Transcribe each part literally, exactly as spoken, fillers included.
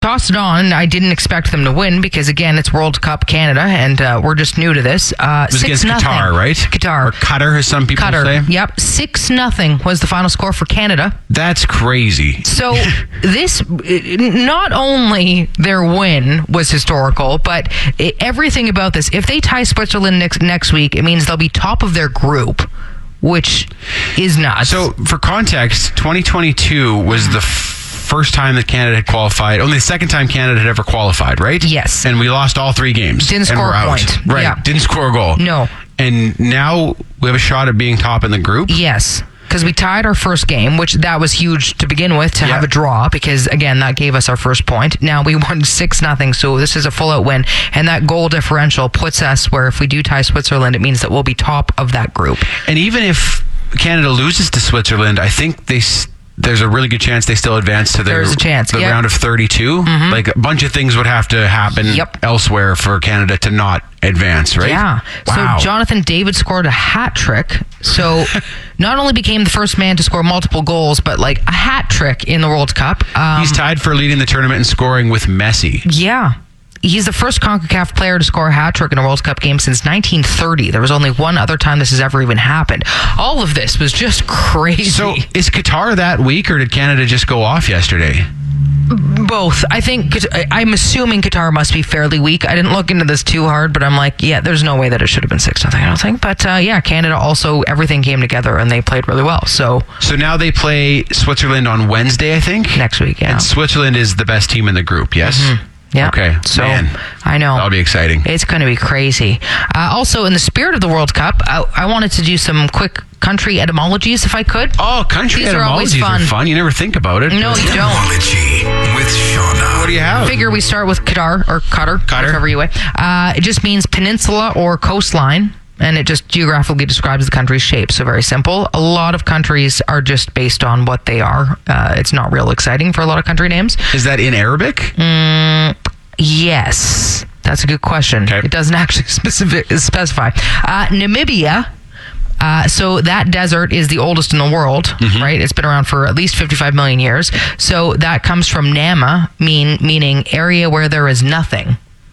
tossed it on. I didn't expect them to win because, again, it's World Cup Canada, and uh, we're just new to this. Uh, it was six against nothing. Qatar, right? Qatar. Or Qatar, as some people Qatar. say. Yep. six nothing was the final score for Canada. That's crazy. So this, not only their win was historical, but it, everything about this, if they tie Switzerland next, next week, it means they'll be top of their group, which is nuts. So, for context, twenty twenty-two was the f- first time that Canada had qualified. Only the second time Canada had ever qualified, right? Yes. And we lost all three games. Didn't and score we're a out. point. Right. Yeah. Didn't score a goal. No. And now we have a shot at being top in the group. Yes. Because we tied our first game, which that was huge to begin with, to yeah. have a draw, because, again, that gave us our first point. Now we won six nothing, so this is a full-out win. And that goal differential puts us where if we do tie Switzerland, it means that we'll be top of that group. And even if Canada loses to Switzerland, I think they... St- there's a really good chance they still advance to their, There's a chance. the Yep. round of thirty-two. Mm-hmm. Like, a bunch of things would have to happen Yep. elsewhere for Canada to not advance, right? Yeah. Wow. So Jonathan David scored a hat trick. So not only became the first man to score multiple goals, but like a hat trick in the World Cup. Um, He's tied for leading the tournament in scoring with Messi. Yeah. He's the first CONCACAF player to score a hat trick in a World Cup game since nineteen thirty. There was only one other time this has ever even happened. All of this was just crazy. So is Qatar that weak, or did Canada just go off yesterday? Both. I think, I'm assuming Qatar must be fairly weak. I didn't look into this too hard, but I'm like, yeah, there's no way that it should have been six nothing, I don't think. But uh, yeah, Canada also, everything came together and they played really well. So So now they play Switzerland on Wednesday, I think? next week, yeah. And Switzerland is the best team in the group, yes? Mm-hmm. Yeah. Okay. So Man, I know that'll be exciting. It's going to be crazy. Uh, also, in the spirit of the World Cup, I, I wanted to do some quick country etymologies, if I could. Oh, country These are always etymologies are fun. fun. You never think about it. No, you don't. Etymology with Shauna. What do you have? Figure we start with Qatar or Qatar, Qatar. whichever you way. Uh, it just means peninsula or coastline. And it just geographically describes the country's shape. So very simple. A lot of countries are just based on what they are. Uh, it's not real exciting for a lot of country names. Is that in Arabic? Mm, yes. That's a good question. Okay. It doesn't actually specific, specify. Uh, Namibia. Uh, so that desert is the oldest in the world, mm-hmm. right? It's been around for at least fifty-five million years. So that comes from Nama, mean, meaning area where there is nothing.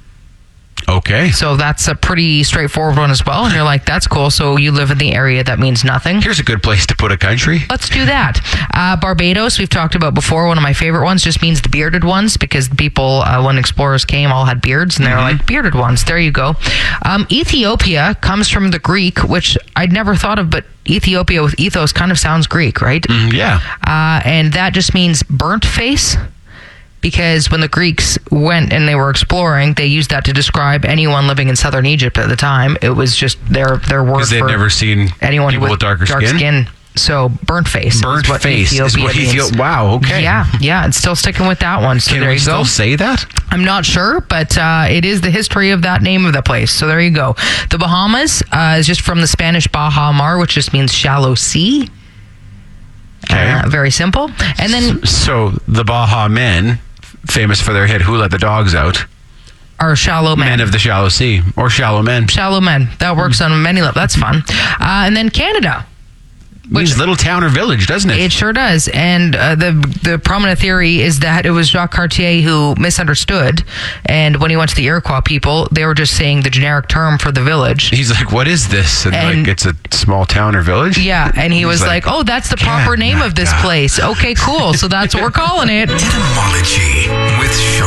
Okay. So that's a pretty straightforward one as well. And you're like, that's cool. So you live in the area that means nothing. Here's a good place to put a country. Let's do that. Uh, Barbados, we've talked about before. One of my favorite ones just means the bearded ones, because the people, uh, when explorers came, all had beards, and they were Mm-hmm. like, bearded ones. There you go. Um, Ethiopia comes from the Greek, which I'd never thought of, but Ethiopia with ethos kind of sounds Greek, right? Mm, yeah. Uh, and that just means burnt face. Because when the Greeks went and they were exploring, they used that to describe anyone living in southern Egypt at the time. It was just their their word Because they'd for never seen anyone people with, with darker dark skin? skin. So burnt face. Burnt is what face is Ethiopia what means. Ethiopia. Wow. Okay. Yeah, yeah. It's still sticking with that one. So Can there we you still go. say that? I'm not sure, but uh, it is the history of that name of the place. So there you go. The Bahamas uh, is just from the Spanish Baja Mar, which just means shallow sea. Okay. Uh, very simple. And then So the Baja Men, famous for their hit "Who Let the Dogs Out," our shallow men. Men of the Shallow Sea, or Shallow Men. Shallow men. That works on many levels. That's fun. Uh, and then Canada. Means little town or village, doesn't it? It sure does. And uh, the the prominent theory is that it was Jacques Cartier who misunderstood. And when he went to the Iroquois people, they were just saying the generic term for the village. He's like, "What is this?" And, And- like, it's a small town or village. Yeah, and he He's was like, oh, that's the proper name of this Canada. place. Okay, cool. So that's what we're calling it. Etymology with Shauna.